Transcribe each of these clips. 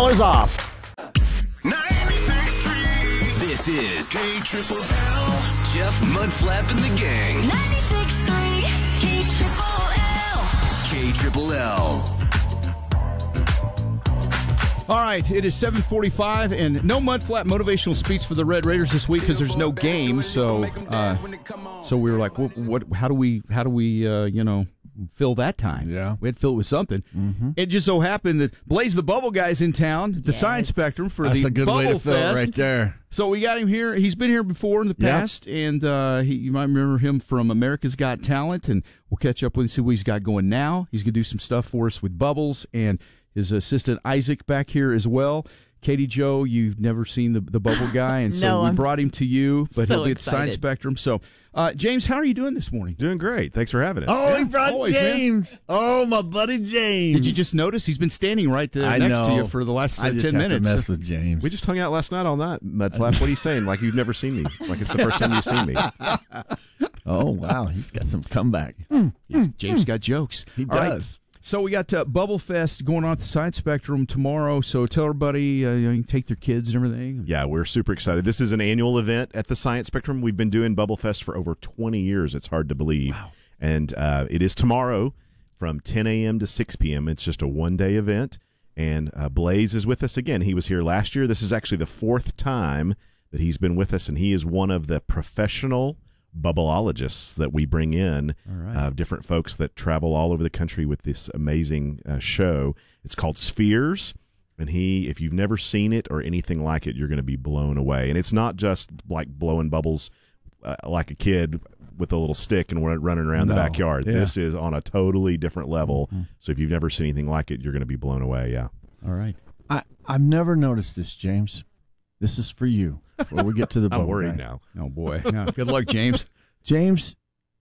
$100 off. 96.3. This is K-Triple-L. Jeff Mudflap and the gang. 96.3 K-Triple-L. K-Triple-L. All right, it is 7:45, and no Mudflap motivational speech for the Red Raiders this week because there's no game. So we were like, what? How do we fill that time? Yeah, we had to fill it with something. Mm-hmm. It just so happened that Blaze the Bubble Guy's in town at the Science Spectrum for That's the a good Bubble way to fill Fest. it right there. So we got him here. He's been here before in the past, and you might remember him from America's Got Talent, and we'll catch up with him, see what he's got going now. He's going to do some stuff for us with Bubbles, and his assistant Isaac back here as well. Katie Jo, you've never seen the Bubble Guy, and so we brought him to you, but he'll be at the Science Spectrum. So, James, how are you doing this morning? Doing great. Thanks for having us. Oh, he brought always, James. Man. Oh, my buddy James. Did you just notice he's been standing right there next to you for the last 10 minutes? To mess with James. We just hung out last night all night, Mudflap. What are you saying? Like you've never seen me. Like it's the first time you've seen me. Oh, wow. He's got some comeback. James got jokes. He does. Right. So we got Bubble Fest going on at the Science Spectrum tomorrow. So tell everybody you can take their kids and everything. Yeah, we're super excited. This is an annual event at the Science Spectrum. We've been doing Bubble Fest for over 20 years. It's hard to believe. Wow. And it is tomorrow from 10 a.m. to 6 p.m. It's just a one-day event. And Blaze is with us again. He was here last year. This is actually the fourth time that he's been with us, and he is one of the professional bubbleologists that we bring in, different folks that travel all over the country with this amazing show. It's called Spheres, and if you've never seen it or anything like it, you're going to be blown away. And it's not just like blowing bubbles like a kid with a little stick and running around the backyard. Yeah. This is on a totally different level. Mm-hmm. So if you've never seen anything like it, you're going to be blown away. Yeah. All right. I've never noticed this, James. This is for you. Before we get to the I'm worried now. Oh, boy. No, good luck, James. James,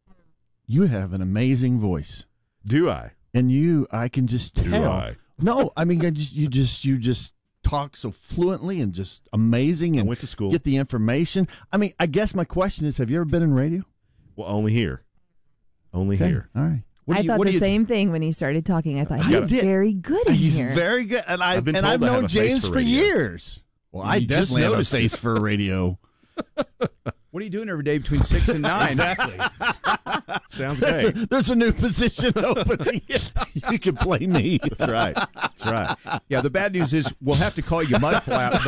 you have an amazing voice. Do I? And I can just tell. Do I? No, I mean, you just talk so fluently and just amazing. And I went to school. Get the information. I mean, I guess my question is, have you ever been in radio? Well, only here. Only here. All right. I thought the same thing when he started talking. I thought he's very good in He's here. very good. And I've known known James for years. Well, I definitely have a face for radio. What are you doing every day between 6 and 9? Exactly. Sounds great. There's a new position opening. You can play me. That's right. That's right. Yeah, the bad news is we'll have to call you Mudflap,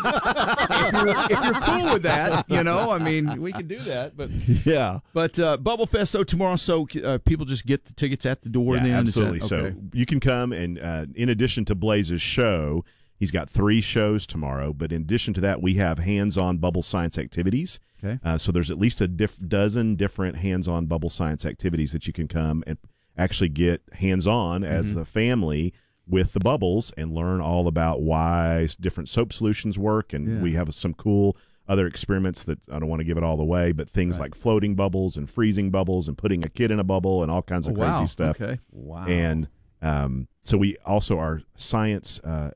but if you're cool with that, I mean, we can do that. But yeah. But Bubble Fest, though, tomorrow, so people just get the tickets at the door. Yeah, then absolutely. Okay. So you can come, and in addition to Blaze's show, he's got 3 shows tomorrow, but in addition to that, we have hands-on bubble science activities. Okay. So there's at least a dozen different hands-on bubble science activities that you can come and actually get hands-on as the family with the bubbles and learn all about why different soap solutions work. And we have some cool other experiments that I don't want to give it all away, but things like floating bubbles and freezing bubbles and putting a kid in a bubble and all kinds of crazy stuff. Okay. Wow. And so we also, our science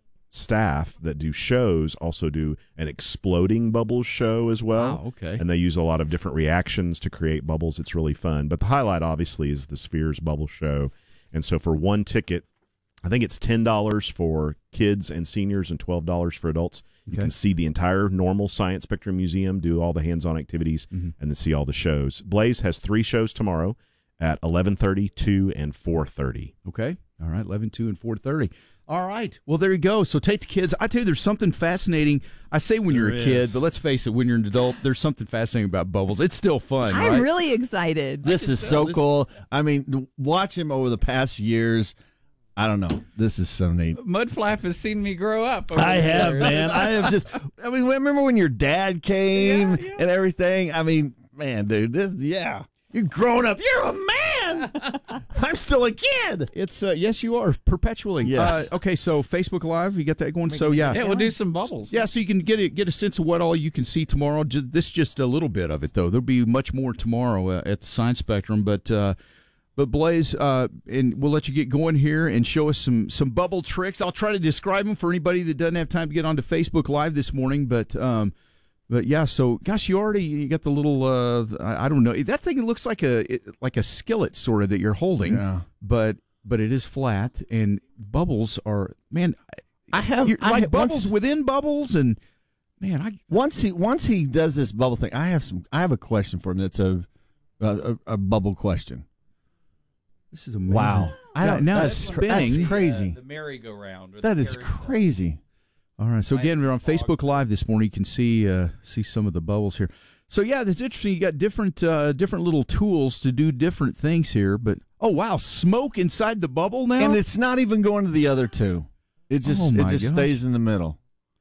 staff that do shows also do an exploding bubbles show as well. Wow, okay. And they use a lot of different reactions to create bubbles. It's really fun. But the highlight, obviously, is the Spheres Bubble Show. And so for one ticket, I think it's $10 for kids and seniors and $12 for adults. You can see the entire normal Science Spectrum Museum, do all the hands-on activities, and then see all the shows. Blaze has 3 shows tomorrow at 11:30, 2, and 4:30. Okay. All right, 11, 2, and 4:30. All right. Well, there you go. So take the kids. I tell you, there's something fascinating. I say when you're a kid, but let's face it, when you're an adult, there's something fascinating about bubbles. It's still fun, right? I'm really excited. This is so cool. I mean, watch him over the past years. I don't know. This is so neat. Mudflap has seen me grow up. I have, man. I have just. I mean, remember when your dad came and everything? I mean, man, dude, you're grown up. You're a man. I'm still a kid. It's yes, you are perpetually. Yes. Okay, so Facebook Live, you got that going. So Yeah, we'll do some bubbles. Yeah, so you can get a sense of what all you can see tomorrow. This is just a little bit of it, though. There'll be much more tomorrow at the Science Spectrum, but Blaze, and we'll let you get going here and show us some bubble tricks. I'll try to describe them for anybody that doesn't have time to get onto Facebook Live this morning, but yeah, so gosh, you got the little I don't know, that thing looks like a skillet sort of that you're holding, but it is flat, and bubbles are, man, like bubbles within bubbles, and man, once he does this bubble thing, I have a question for him. That's a bubble question. This is amazing. Wow! That's spinning. That's crazy. The merry-go-round. That is crazy. All right. So again, we're on Facebook Live this morning. You can see some of the bubbles here. So yeah, that's interesting. You got different little tools to do different things here. But oh wow, smoke inside the bubble now, and it's not even going to the other two. It just stays in the middle.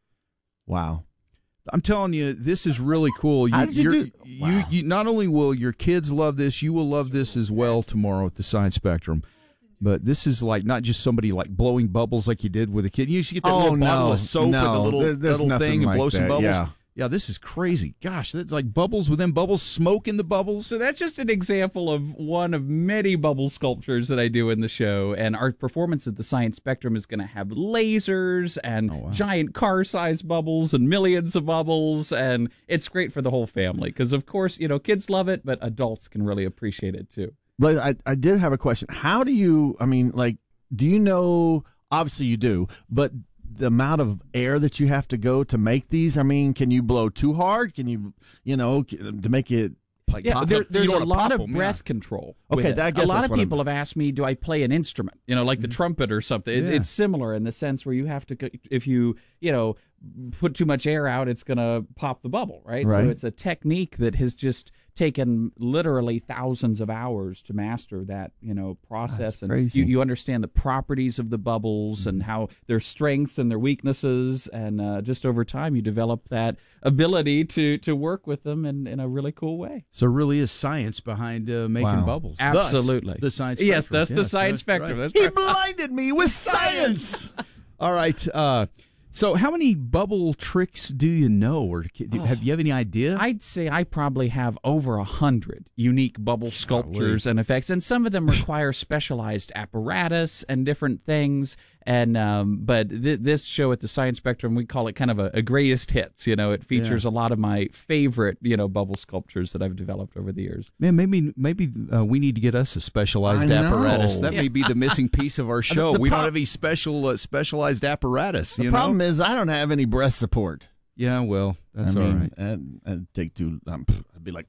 Wow. I'm telling you, this is really cool. You not only will your kids love this, you will love this as well tomorrow at the Science Spectrum. But this is like not just somebody like blowing bubbles like you did with a kid. You used to get that little bottle of soap with a little thing and blow some bubbles. Yeah, this is crazy. Gosh, that's like bubbles within bubbles, smoke in the bubbles. So that's just an example of one of many bubble sculptures that I do in the show. And our performance at the Science Spectrum is going to have lasers and giant car-sized bubbles and millions of bubbles. And it's great for the whole family because, of course, kids love it, but adults can really appreciate it too. But I did have a question. How do you, do you know, obviously you do, but the amount of air that you have to go to make these? Can you blow too hard? Can you, to make it like pop? There's a lot of breath control. Okay, a lot of people have asked me, do I play an instrument? Like the trumpet or something. It's similar in the sense where you have to, if you, put too much air out, it's going to pop the bubble, right? So it's a technique that has just taken literally thousands of hours to master that process. That's crazy. You understand the properties of the bubbles and how their strengths and their weaknesses, and just over time you develop that ability to work with them in a really cool way. So there really is science behind making bubbles. Absolutely. Thus, the Science Spectrum. Yes, that's the Science Spectrum. Right. He blinded me with science. All right. So how many bubble tricks do you know, or have you have any idea? I'd say I probably have over 100 unique bubble sculptures and effects, and some of them require specialized apparatus and different things. And but this show at the Science Spectrum, we call it kind of a greatest hits. It features a lot of my favorite bubble sculptures that I've developed over the years. Man, maybe we need to get us a specialized apparatus. That may be the missing piece of our show. We don't have any specialized apparatus. The problem is I don't have any breast support. Yeah, well, that's all right. I'd take too. I'd be like.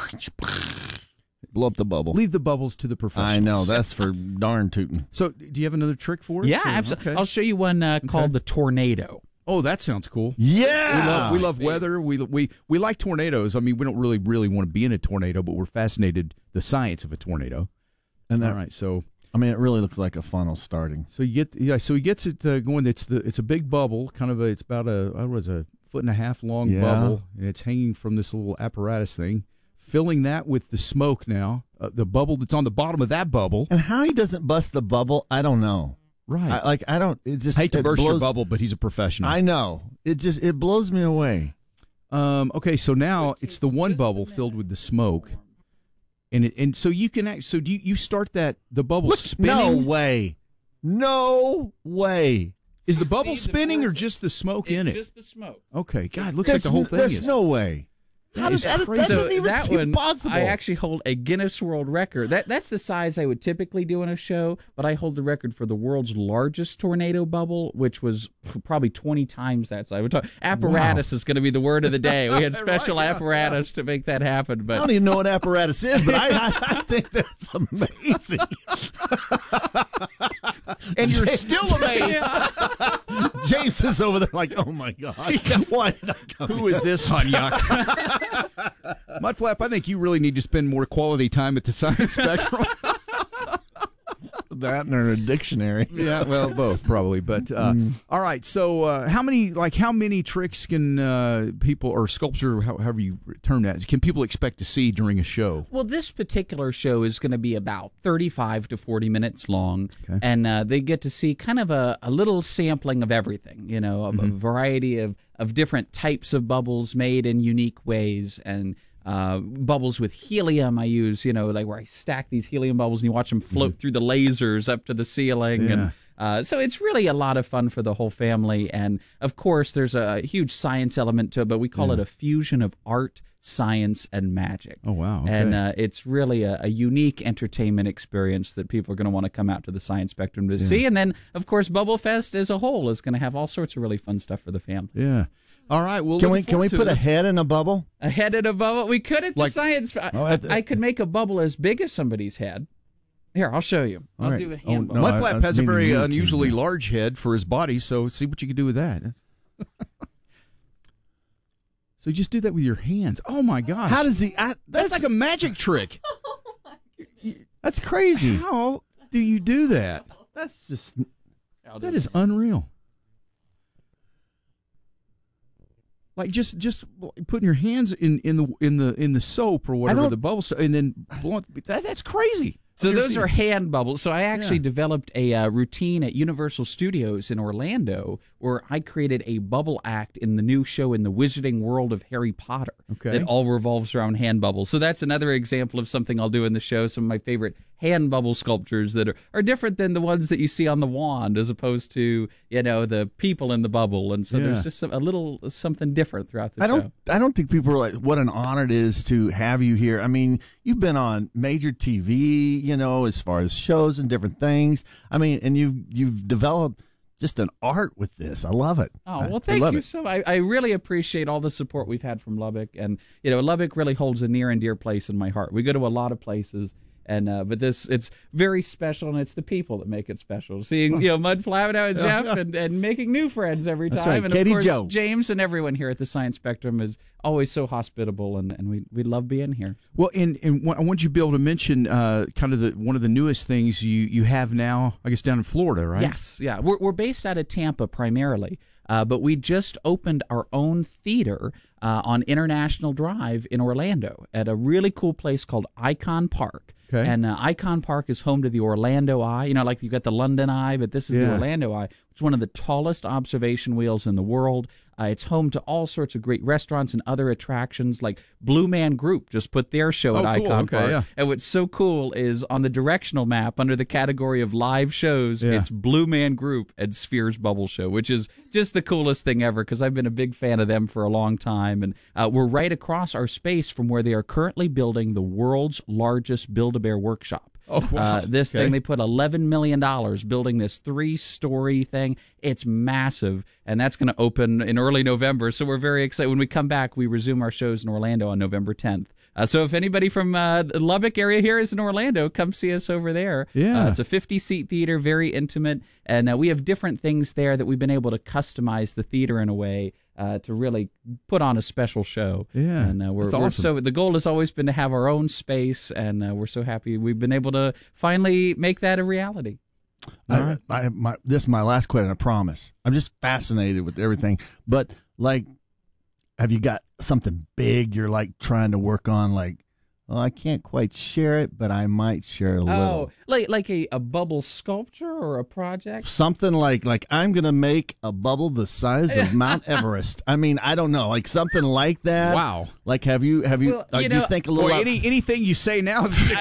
Blow up the bubble. Leave the bubbles to the professionals. I know. That's for darn tootin'. So, do you have another trick for us? Yeah, absolutely. Okay. I'll show you one called the tornado. Oh, that sounds cool. Yeah. We love weather. We like tornadoes. We don't really want to be in a tornado, but we're fascinated the science of a tornado. And all right, so it really looks like a funnel starting. So so he gets it going. It's a big bubble, kind of it's about a 1.5 foot long bubble, and it's hanging from this little apparatus thing. Filling that with the smoke now, the bubble that's on the bottom of that bubble. And how he doesn't bust the bubble, I don't know. Right. I don't. It just I hate to burst your bubble, but he's a professional. I know. It blows me away. Okay, so now it's the one bubble filled with the smoke, and so you can so do you start the bubble spinning? No way. Is the bubble spinning or just the smoke in it? Just the smoke. Okay, God, it looks like the whole thing There's no way. That is crazy. So doesn't even that seem one, possible. I actually hold a Guinness World Record. That's the size I would typically do in a show, but I hold the record for the world's largest tornado bubble, which was probably 20 times that size. Apparatus is going to be the word of the day. We had special apparatus to make that happen. But I don't even know what apparatus is, but I think that's amazing. And you're still amazed. James is over there like, oh my God. Why did I come Who is this Hunyuk? Mudflap, I think you really need to spend more quality time at the Science Spectrum. That and in a dictionary. Yeah, well, both probably. But all right, so how many tricks can people or sculpture, however you term that, can people expect to see during a show? Well, this particular show is going to be about 35 to 40 minutes long, and they get to see kind of a little sampling of everything. A variety of different types of bubbles made in unique ways, and bubbles with helium I use, like where I stack these helium bubbles and you watch them float through the lasers up to the ceiling. So it's really a lot of fun for the whole family. And, of course, there's a huge science element to it, but we call it a fusion of art, science, and magic. Oh, wow. Okay. And it's really a unique entertainment experience that people are going to want to come out to the Science Spectrum to see. And then, of course, Bubble Fest as a whole is going to have all sorts of really fun stuff for the family. Yeah. All right. Well, can we put a head in a bubble? A head in a bubble? We could at the Science. I could make a bubble as big as somebody's head. Here, I'll show you. I'll do a hand bubble. Mudflap has a very unusually large head for his body, so see what you can do with that. So just do that with your hands. Oh, my gosh. How does he? That's like a magic trick. That's crazy. How do you do that? That's just... That is unreal. Like just putting your hands in the soap or whatever, the bubble soap, and then blowing, that's crazy. So those are hand bubbles. So I actually developed a routine at Universal Studios in Orlando where I created a bubble act in the new show in the Wizarding World of Harry Potter that all revolves around hand bubbles. So that's another example of something I'll do in the show, some of my favorite hand bubble sculptures that are different than the ones that you see on the wand as opposed to, the people in the bubble. And so there's just a little something different throughout the show. I don't think people are like, what an honor it is to have you here. I mean, you've been on major TV, as far as shows and different things. I mean, and you've developed just an art with this. I love it. Oh, well, thank you so much. I really appreciate all the support we've had from Lubbock. And, Lubbock really holds a near and dear place in my heart. We go to a lot of places. And but it's very special, and it's the people that make it special. Seeing Mudflap and Jeff and making new friends every time. That's right. And Katie of course Joe. James and everyone here at the Science Spectrum is always so hospitable, and we love being here. Well, and I want you to be able to mention kind of one of the newest things you have now, I guess, down in Florida, right? Yes, yeah. We're based out of Tampa primarily. But we just opened our own theater on International Drive in Orlando at a really cool place called Icon Park. Okay. And Icon Park is home to the Orlando Eye. Like you've got the London Eye, but this is the Orlando Eye. It's one of the tallest observation wheels in the world. It's home to all sorts of great restaurants and other attractions, like Blue Man Group just put their show at Icon Park. Yeah. And what's so cool is on the directional map under the category of live shows, it's Blue Man Group and Sphere's Bubble Show, which is just the coolest thing ever because I've been a big fan of them for a long time. And we're right across our space from where they are currently building the world's largest Build-A-Bear workshop. Oh, wow. This thing, they put $11 million building this 3-story thing. It's massive, and that's going to open in early November, so we're very excited. When we come back, we resume our shows in Orlando on November 10th. So if anybody from the Lubbock area here is in Orlando, come see us over there. Yeah. It's a 50-seat theater, very intimate, and we have different things there that we've been able to customize the theater in a way to really put on a special show. Yeah, and we're so the goal has always been to have our own space, and we're so happy we've been able to finally make that a reality. This is my last question, I promise. I'm just fascinated with everything. But, have you got something big you're, trying to work on? I can't quite share it, but I might share a little. Oh, like a bubble sculpture or a project? Something like I'm going to make a bubble the size of Mount Everest. I mean, I don't know, something like that. Wow. Have you? Well, do you think a little? Anything you say now is going to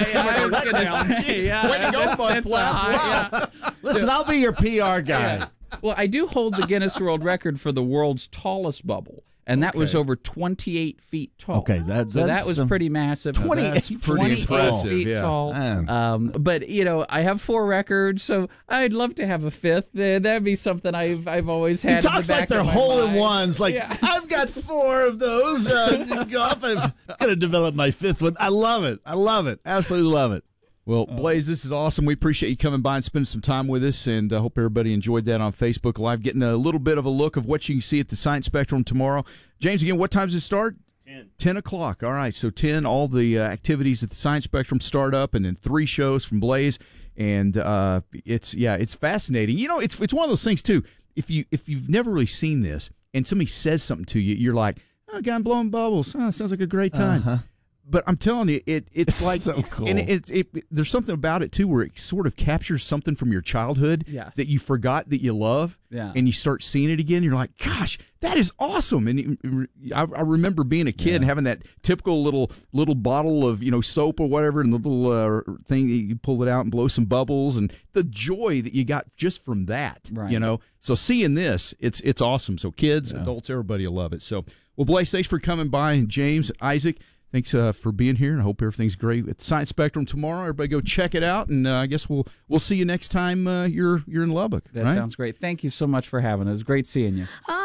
say, way to go, Mudflap. Listen, I'll be your PR guy. Well, I do hold the Guinness World Record for the world's tallest bubble. And that was over 28 feet tall. Okay, that was pretty massive. 28 pretty impressive, feet tall. But I have 4 records, so I'd love to have a 5th. That'd be something I've always had. He talks in the back like they're of my hole-in-ones. mind. I've got 4 of those. I'm going to develop my 5th one. I love it. Absolutely love it. Well, Blaze, this is awesome. We appreciate you coming by and spending some time with us, and I hope everybody enjoyed that on Facebook Live, getting a little bit of a look of what you can see at the Science Spectrum tomorrow. James, again, what time does it start? 10 o'clock. All right, so 10, all the activities at the Science Spectrum start up, and then 3 shows from Blaze, and it's fascinating. It's one of those things, too. If you've never really seen this, and somebody says something to you, you're like, oh, guy, I'm blowing bubbles. Oh, sounds like a great time. But I'm telling you, it's like so cool. And there's something about it too where it sort of captures something from your childhood that you forgot that you love, and you start seeing it again. You're like, gosh, that is awesome. And I remember being a kid and having that typical little bottle of soap or whatever, and the little thing you pull it out and blow some bubbles, and the joy that you got just from that. Right. So seeing this, it's awesome. So kids, adults, everybody will love it. So, well, Blaze, thanks for coming by, and James, Isaac. Thanks for being here, and I hope everything's great at Science Spectrum tomorrow. Everybody go check it out, and I guess we'll see you next time you're in Lubbock. That sounds great. Thank you so much for having us. It was great seeing you.